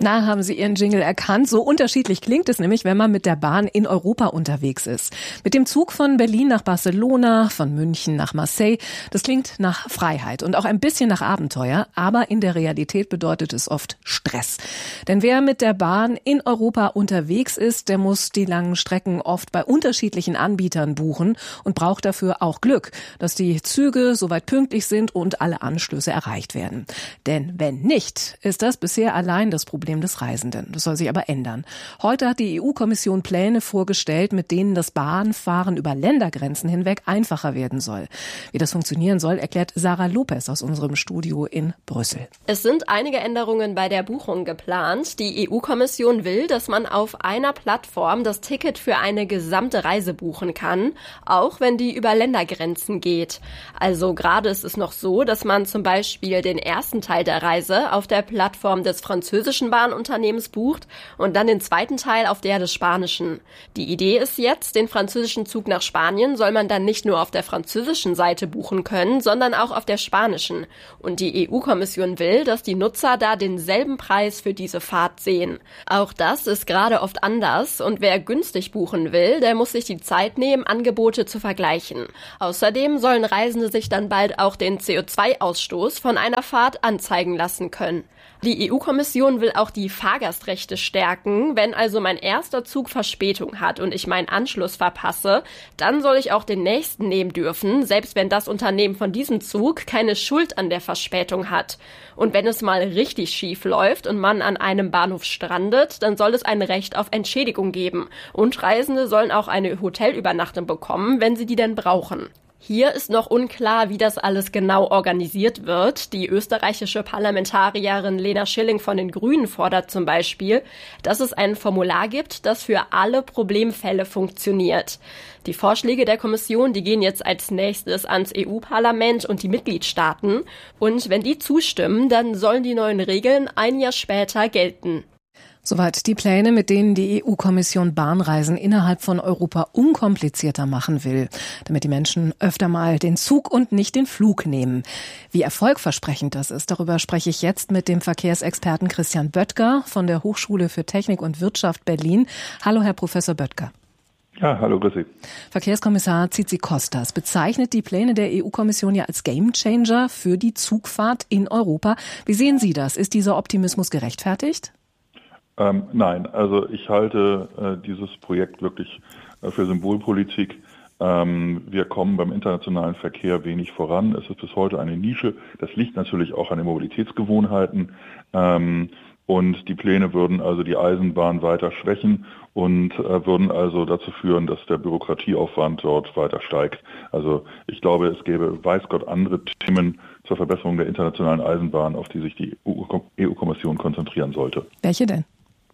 Na, haben Sie Ihren Jingle erkannt? So unterschiedlich klingt es nämlich, wenn man mit der Bahn in Europa unterwegs ist. Mit dem Zug von Berlin nach Barcelona, von München nach Marseille. Das klingt nach Freiheit und auch ein bisschen nach Abenteuer. Aber in der Realität bedeutet es oft Stress. Denn wer mit der Bahn in Europa unterwegs ist, der muss die langen Strecken oft bei unterschiedlichen Anbietern buchen und braucht dafür auch Glück, dass die Züge soweit pünktlich sind und alle Anschlüsse erreicht werden. Denn wenn nicht, ist das bisher allein das Problem des Reisenden. Das soll sich aber ändern. Heute hat die EU-Kommission Pläne vorgestellt, mit denen das Bahnfahren über Ländergrenzen hinweg einfacher werden soll. Wie das funktionieren soll, erklärt Sarah Lopez aus unserem Studio in Brüssel. Es sind einige Änderungen bei der Buchung geplant. Die EU-Kommission will, dass man auf einer Plattform das Ticket für eine gesamte Reise buchen kann, auch wenn die über Ländergrenzen geht. Also gerade ist es noch so, dass man zum Beispiel den ersten Teil der Reise auf der Plattform des französischen Bahnunternehmens bucht und dann den zweiten Teil auf der des spanischen. Die Idee ist jetzt, den französischen Zug nach Spanien soll man dann nicht nur auf der französischen Seite buchen können, sondern auch auf der spanischen. Und die EU-Kommission will, dass die Nutzer da denselben Preis für diese Fahrt sehen. Auch das ist gerade oft anders und wer günstig buchen will, der muss sich die Zeit nehmen, Angebote zu vergleichen. Außerdem sollen Reisende sich dann bald auch den CO2-Ausstoß von einer Fahrt anzeigen lassen können. Die EU-Kommission will auch die Fahrgastrechte stärken. Wenn also mein erster Zug Verspätung hat und ich meinen Anschluss verpasse, dann soll ich auch den nächsten nehmen dürfen, selbst wenn das Unternehmen von diesem Zug keine Schuld an der Verspätung hat. Und wenn es mal richtig schief läuft und man an einem Bahnhof strandet, dann soll es ein Recht auf Entschädigung geben. Und Reisende sollen auch eine Hotelübernachtung bekommen, wenn sie die denn brauchen. Hier ist noch unklar, wie das alles genau organisiert wird. Die österreichische Parlamentarierin Lena Schilling von den Grünen fordert zum Beispiel, dass es ein Formular gibt, das für alle Problemfälle funktioniert. Die Vorschläge der Kommission, die gehen jetzt als nächstes ans EU-Parlament und die Mitgliedstaaten. Und wenn die zustimmen, dann sollen die neuen Regeln ein Jahr später gelten. Soweit die Pläne, mit denen die EU-Kommission Bahnreisen innerhalb von Europa unkomplizierter machen will, damit die Menschen öfter mal den Zug und nicht den Flug nehmen. Wie erfolgversprechend das ist, darüber spreche ich jetzt mit dem Verkehrsexperten Christian Böttger von der Hochschule für Technik und Wirtschaft Berlin. Hallo, Herr Professor Böttger. Ja, hallo, grüß Sie. Verkehrskommissar Tzitzikostas bezeichnet die Pläne der EU-Kommission ja als Gamechanger für die Zugfahrt in Europa. Wie sehen Sie das? Ist dieser Optimismus gerechtfertigt? Nein, also ich halte dieses Projekt wirklich für Symbolpolitik. Wir kommen beim internationalen Verkehr wenig voran. Es ist bis heute eine Nische. Das liegt natürlich auch an den Mobilitätsgewohnheiten. Und die Pläne würden also die Eisenbahn weiter schwächen und würden also dazu führen, dass der Bürokratieaufwand dort weiter steigt. Also ich glaube, es gäbe, weiß Gott, andere Themen zur Verbesserung der internationalen Eisenbahn, auf die sich die EU-Kommission konzentrieren sollte. Welche denn?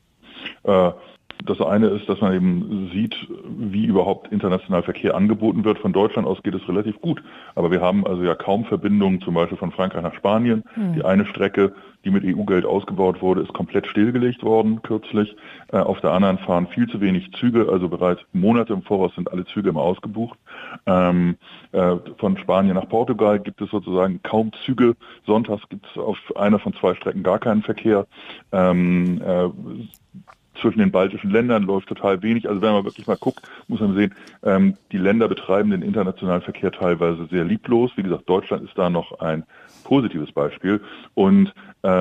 Das eine ist, dass man eben sieht, wie überhaupt international Verkehr angeboten wird. Von Deutschland aus geht es relativ gut. Aber wir haben also ja kaum Verbindungen, zum Beispiel von Frankreich nach Spanien. Die eine Strecke, die mit EU-Geld ausgebaut wurde, ist komplett stillgelegt worden kürzlich. Auf der anderen fahren viel zu wenig Züge, also bereits Monate im Voraus sind alle Züge immer ausgebucht. Von Spanien nach Portugal gibt es sozusagen kaum Züge. Sonntags gibt es auf einer von 2 Strecken gar keinen Verkehr. Zwischen den baltischen Ländern läuft total wenig. Also wenn man wirklich mal guckt, muss man sehen, die Länder betreiben den internationalen Verkehr teilweise sehr lieblos. Wie gesagt, Deutschland ist da noch ein positives Beispiel. Und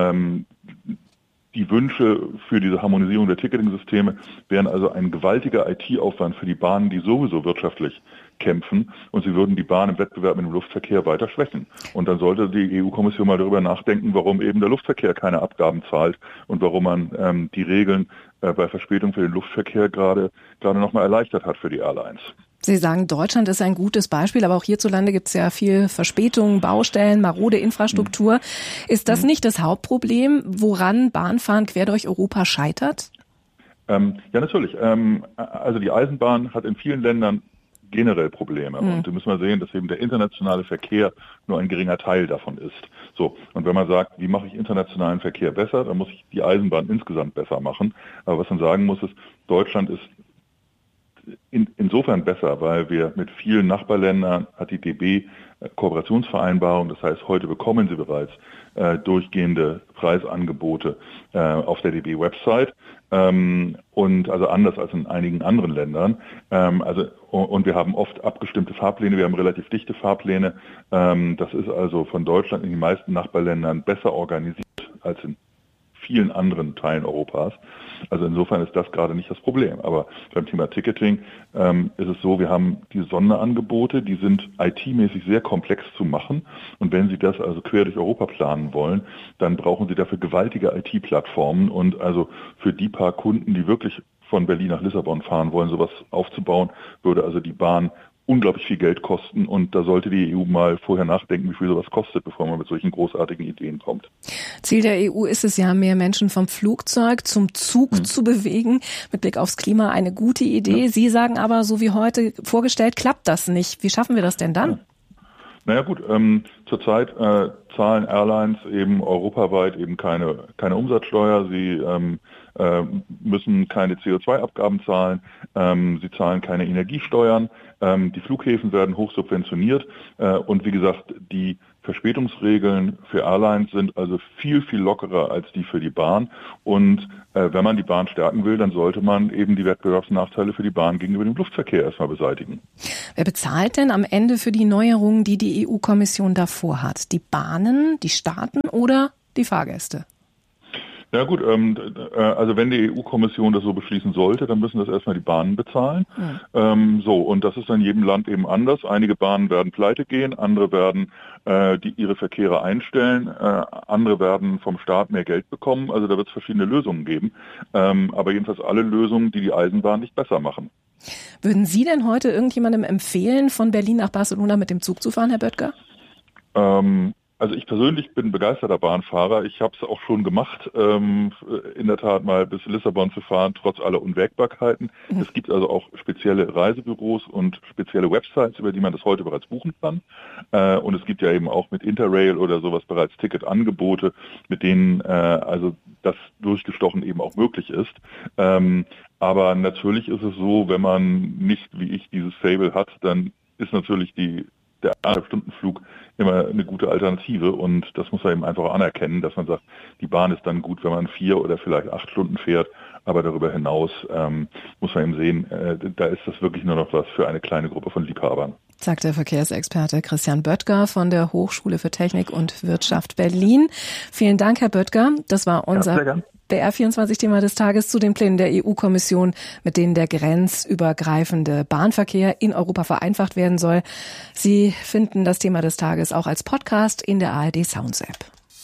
die Wünsche für diese Harmonisierung der Ticketing-Systeme wären also ein gewaltiger IT-Aufwand für die Bahnen, die sowieso wirtschaftlich kämpfen, und sie würden die Bahn im Wettbewerb mit dem Luftverkehr weiter schwächen. Und dann sollte die EU-Kommission mal darüber nachdenken, warum eben der Luftverkehr keine Abgaben zahlt und warum man die Regeln bei Verspätung für den Luftverkehr gerade noch mal erleichtert hat für die Airlines. Sie sagen, Deutschland ist ein gutes Beispiel, aber auch hierzulande gibt es ja viel Verspätungen, Baustellen, marode Infrastruktur. Ist das nicht das Hauptproblem, woran Bahnfahren quer durch Europa scheitert? Ja, natürlich. Also die Eisenbahn hat in vielen Ländern generell Probleme. Und da müssen wir sehen, dass eben der internationale Verkehr nur ein geringer Teil davon ist. So. Und wenn man sagt, wie mache ich internationalen Verkehr besser, dann muss ich die Eisenbahn insgesamt besser machen. Aber was man sagen muss, ist, Deutschland ist insofern besser, weil wir mit vielen Nachbarländern hat die DB Kooperationsvereinbarung. Das heißt, heute bekommen Sie bereits durchgehende Preisangebote auf der DB-Website. Und also anders als in einigen anderen Ländern. Und wir haben oft abgestimmte Fahrpläne, wir haben relativ dichte Fahrpläne. Das ist also von Deutschland in den meisten Nachbarländern besser organisiert als in vielen anderen Teilen Europas. Also insofern ist das gerade nicht das Problem. Aber beim Thema Ticketing ist es so, wir haben die Sonderangebote, die sind IT-mäßig sehr komplex zu machen. Und wenn Sie das also quer durch Europa planen wollen, dann brauchen Sie dafür gewaltige IT-Plattformen. Und also für die paar Kunden, die wirklich von Berlin nach Lissabon fahren wollen, sowas aufzubauen, würde also die Bahn unglaublich viel Geld kosten, und da sollte die EU mal vorher nachdenken, wie viel sowas kostet, bevor man mit solchen großartigen Ideen kommt. Ziel der EU ist es ja, mehr Menschen vom Flugzeug zum Zug zu bewegen. Mit Blick aufs Klima eine gute Idee. Ja. Sie sagen aber, so wie heute vorgestellt, klappt das nicht. Wie schaffen wir das denn dann? Ja. Naja gut, zurzeit zahlen Airlines eben europaweit eben keine Umsatzsteuer. Sie müssen keine CO2-Abgaben zahlen. Sie zahlen keine Energiesteuern. Die Flughäfen werden hoch subventioniert. Und wie gesagt, die Verspätungsregeln für Airlines sind also viel, viel lockerer als die für die Bahn. Und wenn man die Bahn stärken will, dann sollte man eben die Wettbewerbsnachteile für die Bahn gegenüber dem Luftverkehr erstmal beseitigen. Wer bezahlt denn am Ende für die Neuerungen, die die EU-Kommission davor hat? Die Bahnen, die Staaten oder die Fahrgäste? Ja gut, also wenn die EU-Kommission das so beschließen sollte, dann müssen das erstmal die Bahnen bezahlen. Und das ist in jedem Land eben anders. Einige Bahnen werden pleite gehen, andere werden ihre Verkehre einstellen, andere werden vom Staat mehr Geld bekommen. Also da wird es verschiedene Lösungen geben, aber jedenfalls alle Lösungen, die die Eisenbahn nicht besser machen. Würden Sie denn heute irgendjemandem empfehlen, von Berlin nach Barcelona mit dem Zug zu fahren, Herr Böttger? Also ich persönlich bin begeisterter Bahnfahrer. Ich habe es auch schon gemacht, in der Tat mal bis Lissabon zu fahren, trotz aller Unwägbarkeiten. Es gibt also auch spezielle Reisebüros und spezielle Websites, über die man das heute bereits buchen kann. Und es gibt ja eben auch mit Interrail oder sowas bereits Ticketangebote, mit denen also das durchgestochen eben auch möglich ist. Aber natürlich ist es so, wenn man nicht wie ich dieses Fable hat, dann ist natürlich der 1,5-Stunden-Flug immer eine gute Alternative, und das muss man eben einfach anerkennen, dass man sagt, die Bahn ist dann gut, wenn man 4 oder vielleicht 8 Stunden fährt, aber darüber hinaus muss man eben sehen, da ist das wirklich nur noch was für eine kleine Gruppe von Liebhabern. Sagt der Verkehrsexperte Christian Böttger von der Hochschule für Technik und Wirtschaft Berlin. Vielen Dank, Herr Böttger. Das war unser BR24-Thema des Tages zu den Plänen der EU-Kommission, mit denen der grenzübergreifende Bahnverkehr in Europa vereinfacht werden soll. Sie finden das Thema des Tages auch als Podcast in der ARD Sounds App.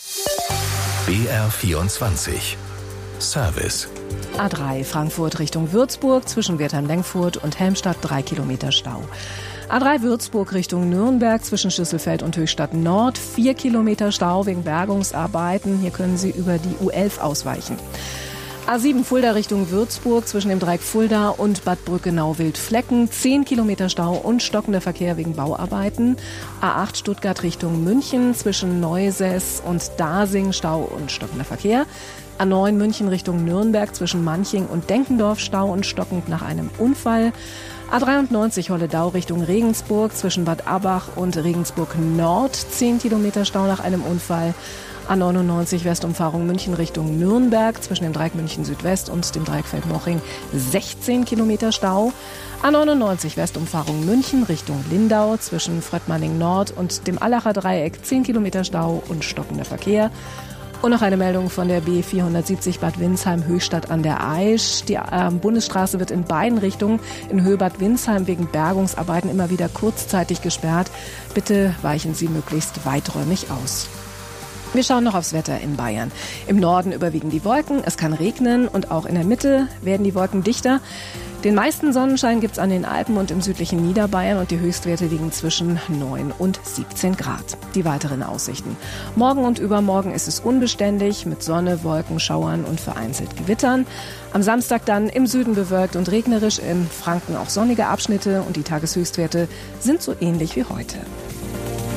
BR24 Service. A3 Frankfurt Richtung Würzburg zwischen Wertheim-Lengfurt und Helmstadt 3 Kilometer Stau. A3 Würzburg Richtung Nürnberg zwischen Schüsselfeld und Höchstadt Nord 4 Kilometer Stau wegen Bergungsarbeiten. Hier können Sie über die U11 ausweichen. A7 Fulda Richtung Würzburg zwischen dem Dreieck Fulda und Bad Brückenau-Wildflecken 10 Kilometer Stau und stockender Verkehr wegen Bauarbeiten. A8 Stuttgart Richtung München zwischen Neusäß und Dasing Stau und stockender Verkehr. A9 München Richtung Nürnberg zwischen Manching und Denkendorf Stau und stockend nach einem Unfall. A93 Holledau Richtung Regensburg zwischen Bad Abbach und Regensburg Nord 10 Kilometer Stau nach einem Unfall. A99 Westumfahrung München Richtung Nürnberg zwischen dem Dreieck München Südwest und dem Dreieck Feldmoching 16 Kilometer Stau. A99 Westumfahrung München Richtung Lindau zwischen Fröttmanning Nord und dem Allacher Dreieck 10 Kilometer Stau und stockender Verkehr. Und noch eine Meldung von der B470 Bad Windsheim Höchstadt an der Aisch. Die Bundesstraße wird in beiden Richtungen in Höhe Bad Windsheim wegen Bergungsarbeiten immer wieder kurzzeitig gesperrt. Bitte weichen Sie möglichst weiträumig aus. Wir schauen noch aufs Wetter in Bayern. Im Norden überwiegen die Wolken, es kann regnen und auch in der Mitte werden die Wolken dichter. Den meisten Sonnenschein gibt's an den Alpen und im südlichen Niederbayern und die Höchstwerte liegen zwischen 9 und 17 Grad. Die weiteren Aussichten. Morgen und übermorgen ist es unbeständig mit Sonne, Wolken, Schauern und vereinzelt Gewittern. Am Samstag dann im Süden bewölkt und regnerisch, in Franken auch sonnige Abschnitte und die Tageshöchstwerte sind so ähnlich wie heute.